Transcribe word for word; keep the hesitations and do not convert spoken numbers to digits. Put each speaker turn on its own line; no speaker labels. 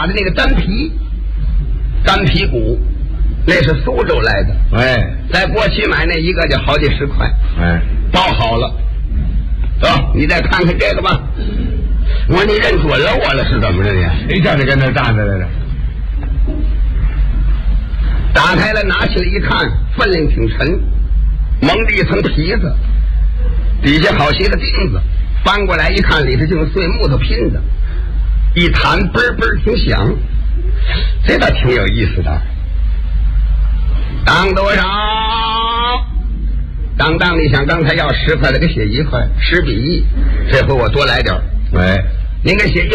打的那个单皮，单皮鼓，那是苏州来的。
哎，
在国企买那一个就好几十块。
哎，
包好了，走，你再看看这个吧。我说你认准了我了是怎么着呢？
谁叫你跟那站着来着？
打开了，拿起来一看，分量挺沉，蒙着一层皮子，底下好些个钉子。翻过来一看，里头就是碎木头拼的，一弹嘣嘣挺响，这倒挺有意思的。当多少？当当，你想刚才要十块的，给写一块，十比一，这回我多来点儿。
哎，
您给写一